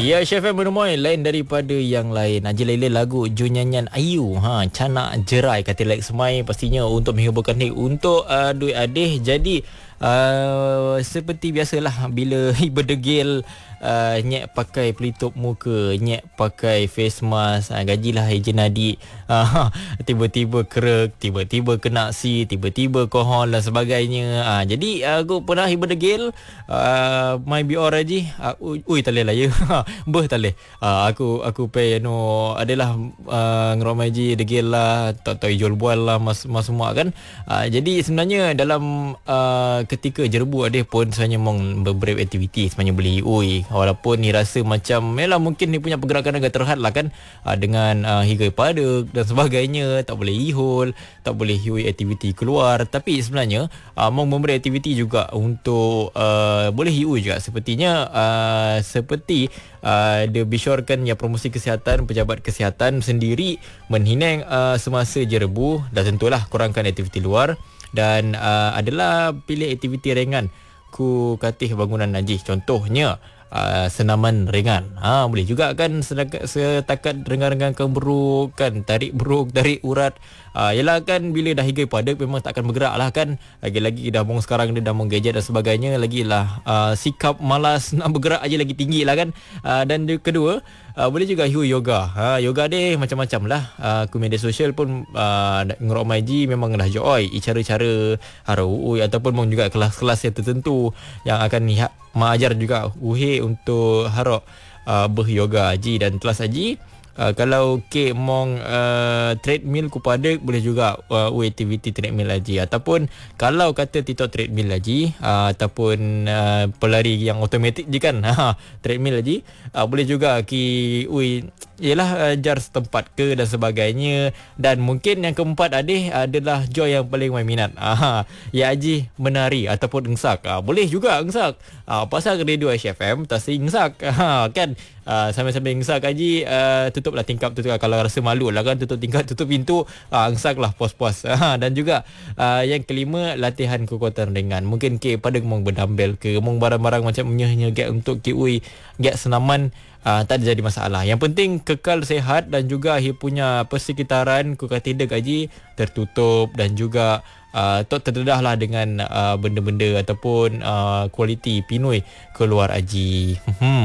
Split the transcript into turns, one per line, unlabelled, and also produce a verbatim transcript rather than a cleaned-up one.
Ya, Chef M Menemoy lain daripada yang lain. Aja Laila lagu Ju Nyanyian Ayu. Ha, Canak Jerai kata Lex Mai pastinya untuk menghiburkan ni untuk uh, duit adih. Jadi uh, seperti biasalah bila berdegil uh, nyek pakai pelitup muka, nyek pakai face mask, uh, gajilah ejen adik. Uh, tiba-tiba kerek, tiba-tiba kena si, tiba-tiba kohon dan sebagainya. Uh, jadi aku pernah berdegil uh, my bior aji. Uh, ui tak lah ya. Beh tak leh. Uh, aku aku pay anu adalah uh, ngeromai ji degil lah, tak tahu jual bual lah mas, mas semua kan. Uh, jadi sebenarnya dalam uh, ketika jerbu ada pun sebenarnya mong beberapa aktiviti sebenarnya boleh ui. Walaupun ni rasa macam yalah mungkin ni punya pergerakan agak terhad lah kan. Uh, dengan uh, higai paduk dan sebagainya, tak boleh ihol, tak boleh hui aktiviti keluar. Tapi sebenarnya uh, mong memberi aktiviti juga untuk uh, boleh hiu juga sepertinya uh, seperti Uh, dia bisyorkan ya promosi kesihatan pejabat kesihatan sendiri menghinang uh, semasa jerbu dan tentulah kurangkan aktiviti luar dan uh, adalah pilih aktiviti ringan ku katih bangunan najis contohnya Uh, senaman ringan. Ha, boleh juga kan setakat, setakat rengang-rengangkan beruk kan, tarik beruk, tarik urat. Uh, yalah kan bila dah higai padat memang tak akan bergerak lah kan. Lagi-lagi dah mong sekarang dia dah mong gadget dan sebagainya, lagi lah uh, sikap malas nak bergerak aja lagi tinggi lah kan. Uh, dan kedua uh, boleh juga hiu yoga. Ha, yoga deh macam-macam lah. Uh, ku media sosial pun uh, ngerok maiji memang dah joy cara-cara haru ataupun mong juga kelas-kelas yang tertentu yang akan lihat mengajar juga uhe untuk harok uh, ber yoga haji dan kelas haji. Uh, kalau ke mong uh, treadmill ku padak boleh juga uh, aktiviti treadmill haji ataupun kalau kata TikTok treadmill haji uh, ataupun uh, pelari yang automatik je kan ha, treadmill haji uh, boleh juga ki ui ialah ajar setempat ke dan sebagainya. Dan mungkin yang keempat adih adalah joy yang paling mai minat. Aha, ya haji menari ataupun engsak. Ah, boleh juga engsak. Ah, pasal radio H F M tak sing engsak. Ha, kan. Uh, sambil-sambil engsak haji uh, tutuplah tingkap tu kalau rasa malu lah kan, tutup tingkap, tutup pintu, uh, engsak lah puas-puas. Uh, dan juga uh, yang kelima latihan kekuatan ringan. Mungkin ke pada mong berdambel ke mong barang-barang macam nyeh-nyeh get untuk ke ui get senaman. Uh, tak ada jadi masalah. Yang penting kekal sehat dan juga dia punya persekitaran ku kata dek haji tertutup dan juga uh, tak terdedah lah dengan uh, benda-benda ataupun uh, kualiti pinui keluar haji. Hmm.